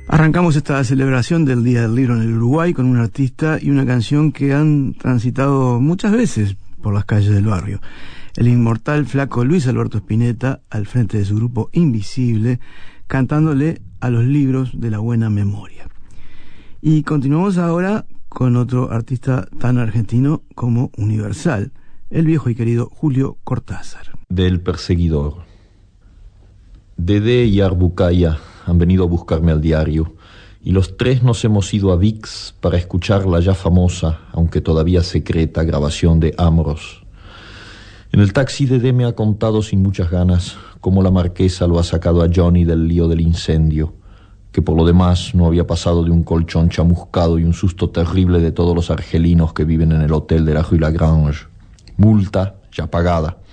Arrancamos esta celebración del Día del Libro en el Uruguay con un artista y una canción que han transitado muchas veces por las calles del barrio. El inmortal flaco Luis Alberto Spinetta, al frente de su grupo Invisible, cantándole a los libros de la buena memoria. Y continuamos ahora con otro artista tan argentino como Universal, el viejo y querido Julio Cortázar. Del perseguidor. Dedé y Arbucaya han venido a buscarme al diario, y los tres nos hemos ido a VIX para escuchar la ya famosa, aunque todavía secreta, grabación de Amros. En el taxi Dedé me ha contado sin muchas ganas cómo la marquesa lo ha sacado a Johnny del lío del incendio, que por lo demás no había pasado de un colchón chamuscado y un susto terrible de todos los argelinos que viven en el hotel de la Rue Lagrange. Multa ya pagada.